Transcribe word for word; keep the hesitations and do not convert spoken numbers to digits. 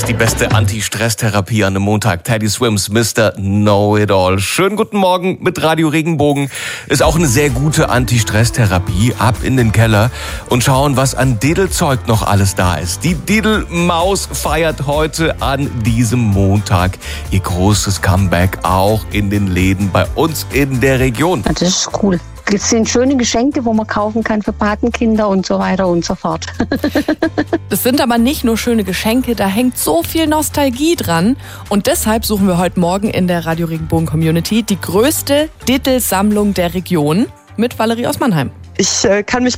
ist die beste Anti-Stress-Therapie an einem Montag. Teddy Swims, Mister Know-It-All. Schönen guten Morgen mit Radio Regenbogen. Ist auch eine sehr gute Anti-Stress-Therapie. Ab in den Keller und schauen, was an Diddle-Zeug noch alles da ist. Die Diddle-Maus feiert heute an diesem Montag ihr großes Comeback, auch in den Läden bei uns in der Region. Das ist cool. Es sind schöne Geschenke, wo man kaufen kann für Patenkinder und so weiter und so fort. Das sind aber nicht nur schöne Geschenke, da hängt so viel Nostalgie dran. Und deshalb suchen wir heute Morgen in der Radio Regenbogen Community die größte Diddle-Sammlung der Region mit Valerie aus Mannheim. Ich äh, kann mich